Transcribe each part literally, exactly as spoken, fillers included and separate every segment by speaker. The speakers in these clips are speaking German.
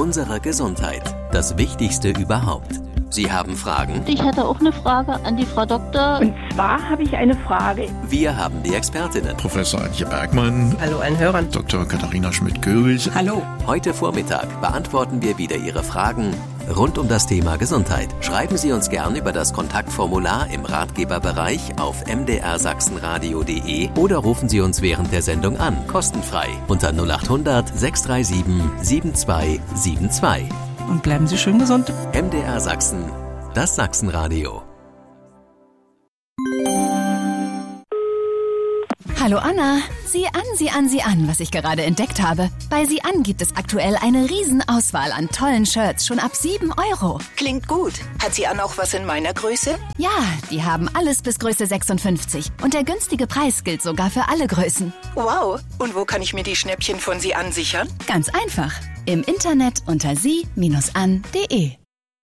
Speaker 1: Unsere Gesundheit. Das Wichtigste überhaupt. Sie haben Fragen?
Speaker 2: Ich hätte auch eine Frage an die Frau Doktor.
Speaker 3: Und zwar habe ich eine Frage.
Speaker 1: Wir haben die Expertinnen.
Speaker 4: Professor Antje Bergmann.
Speaker 5: Hallo allen Hörern.
Speaker 4: Doktor Katharina Schmidt-Görig.
Speaker 5: Hallo.
Speaker 1: Heute Vormittag beantworten wir wieder Ihre Fragen rund um das Thema Gesundheit. Schreiben Sie uns gern über das Kontaktformular im Ratgeberbereich auf m d r sachsenradio punkt d e oder rufen Sie uns während der Sendung an, kostenfrei, unter null acht hundert sechs drei sieben sieben zwei sieben zwei.
Speaker 5: Und bleiben Sie schön gesund.
Speaker 1: M D R Sachsen, das Sachsenradio.
Speaker 6: Hallo Anna, sieh an, sieh an, sieh an, was ich gerade entdeckt habe. Bei Sieh an gibt es aktuell eine Riesenauswahl an tollen Shirts, schon ab sieben Euro.
Speaker 7: Klingt gut. Hat sie auch was in meiner Größe?
Speaker 6: Ja, die haben alles bis Größe sechsundfünfzig. Und der günstige Preis gilt sogar für alle Größen.
Speaker 7: Wow. Und wo kann ich mir die Schnäppchen von Sie ansichern?
Speaker 6: Ganz einfach. Im Internet unter sie an punkt de.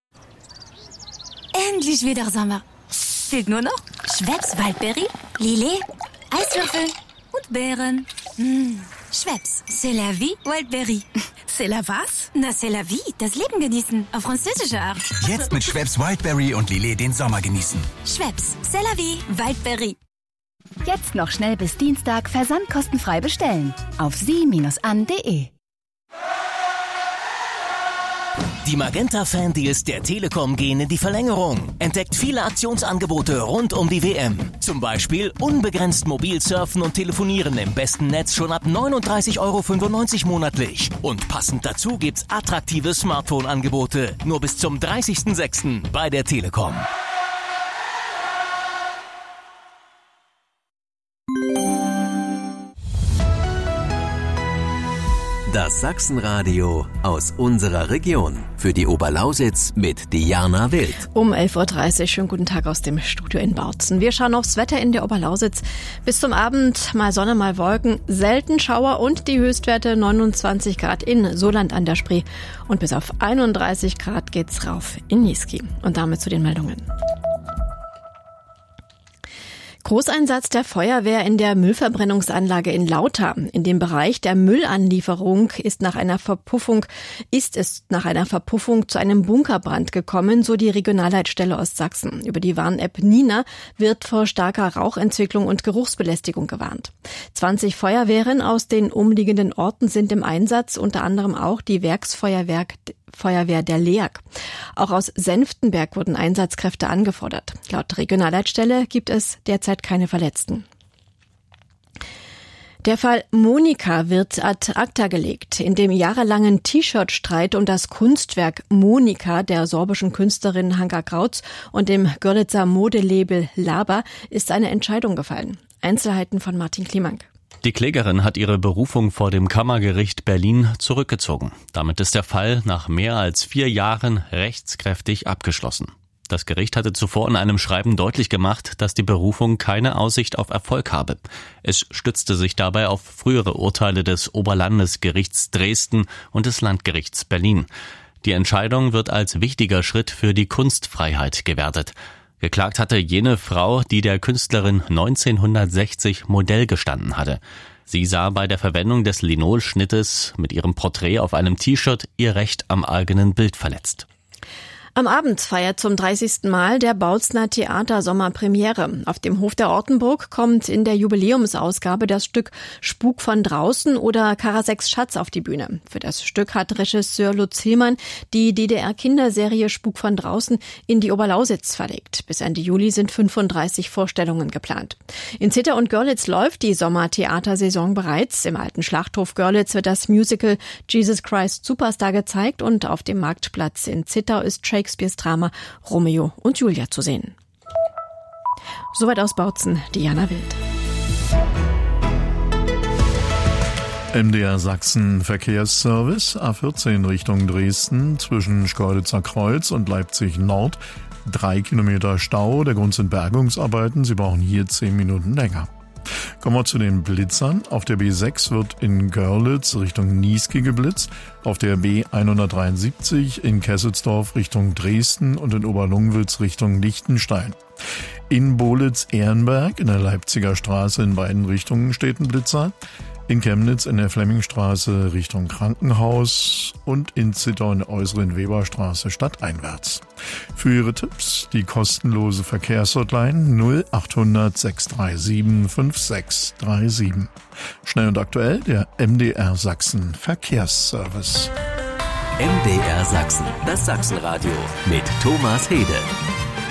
Speaker 8: Endlich wieder Sommer. Fehlt nur noch Schweppes Waldberry, Lillet, Eiswürfel und Beeren. Mmh. Schweppes, c'est la vie, Waldberry. C'est la was? Na, c'est la vie, das Leben genießen, auf französische Art.
Speaker 9: Jetzt mit Schweppes Wildberry und Lillet den Sommer genießen.
Speaker 8: Schweppes, c'est la vie, Waldberry.
Speaker 6: Jetzt noch schnell bis Dienstag versandkostenfrei bestellen. Auf sie an punkt de.
Speaker 10: Die Magenta-Fan-Deals der Telekom gehen in die Verlängerung. Entdeckt viele Aktionsangebote rund um die W M. Zum Beispiel unbegrenzt mobil surfen und telefonieren im besten Netz schon ab neununddreißig Euro fünfundneunzig monatlich. Und passend dazu gibt's attraktive Smartphone-Angebote. Nur bis zum dreißigsten sechsten bei der Telekom.
Speaker 1: Das Sachsenradio aus unserer Region. Für die Oberlausitz mit Diana Wild.
Speaker 11: Um elf Uhr dreißig, schönen guten Tag aus dem Studio in Bautzen. Wir schauen aufs Wetter in der Oberlausitz. Bis zum Abend mal Sonne, mal Wolken, selten Schauer und die Höchstwerte neunundzwanzig Grad in Soland an der Spree. Und bis auf einunddreißig Grad geht's rauf in Niesky. Und damit zu den Meldungen. Großeinsatz der Feuerwehr in der Müllverbrennungsanlage in Lauter. In dem Bereich der Müllanlieferung ist nach einer Verpuffung, ist es nach einer Verpuffung zu einem Bunkerbrand gekommen, so die Regionalleitstelle Ostsachsen. Über die Warn-App Nina wird vor starker Rauchentwicklung und Geruchsbelästigung gewarnt. zwanzig Feuerwehren aus den umliegenden Orten sind im Einsatz, unter anderem auch die Werksfeuerwehr Feuerwehr der L E A G. Auch aus Senftenberg wurden Einsatzkräfte angefordert. Laut Regionalleitstelle gibt es derzeit keine Verletzten. Der Fall Monika wird ad acta gelegt. In dem jahrelangen T-Shirt-Streit um das Kunstwerk Monika der sorbischen Künstlerin Hanka Krautz und dem Görlitzer Modelabel Laber ist eine Entscheidung gefallen. Einzelheiten von Martin Klimank.
Speaker 12: Die Klägerin hat ihre Berufung vor dem Kammergericht Berlin zurückgezogen. Damit ist der Fall nach mehr als vier Jahren rechtskräftig abgeschlossen. Das Gericht hatte zuvor in einem Schreiben deutlich gemacht, dass die Berufung keine Aussicht auf Erfolg habe. Es stützte sich dabei auf frühere Urteile des Oberlandesgerichts Dresden und des Landgerichts Berlin. Die Entscheidung wird als wichtiger Schritt für die Kunstfreiheit gewertet. Geklagt hatte jene Frau, die der Künstlerin neunzehnhundertsechzig Modell gestanden hatte. Sie sah bei der Verwendung des Linolschnittes mit ihrem Porträt auf einem T-Shirt ihr Recht am eigenen Bild verletzt.
Speaker 11: Am Abend feiert zum dreißigsten Mal der Bautzner Theater Sommerpremiere. Auf dem Hof der Ortenburg kommt in der Jubiläumsausgabe das Stück Spuk von draußen oder Karaseks Schatz auf die Bühne. Für das Stück hat Regisseur Lutz Hillmann die D D R-Kinderserie Spuk von draußen in die Oberlausitz verlegt. Bis Ende Juli sind fünfunddreißig Vorstellungen geplant. In Zitter und Görlitz läuft die Sommertheatersaison bereits. Im alten Schlachthof Görlitz wird das Musical Jesus Christ Superstar gezeigt und auf dem Marktplatz in Zittau ist Shakespeares Drama Romeo und Julia zu sehen. Soweit aus Bautzen, Diana Wild.
Speaker 4: M D R Sachsen Verkehrsservice A vierzehn Richtung Dresden zwischen Schkeuditzer Kreuz und Leipzig Nord. Drei Kilometer Stau, der Grund sind Bergungsarbeiten. Sie brauchen hier zehn Minuten länger. Kommen wir zu den Blitzern. Auf der B sechs wird in Görlitz Richtung Niesky geblitzt, auf der B hundertdreiundsiebzig in Kesselsdorf Richtung Dresden und in Oberlungwitz Richtung Liechtenstein. In Bolitz-Ehrenberg in der Leipziger Straße in beiden Richtungen steht ein Blitzer. In Chemnitz in der Flemmingstraße Richtung Krankenhaus und in Zittau in der äußeren Weberstraße stadteinwärts. Für Ihre Tipps die kostenlose Verkehrshotline null achthundert sechs drei sieben fünf sechs drei sieben. Schnell und aktuell der M D R Sachsen Verkehrsservice.
Speaker 1: M D R Sachsen, das Sachsenradio mit Thomas Hede.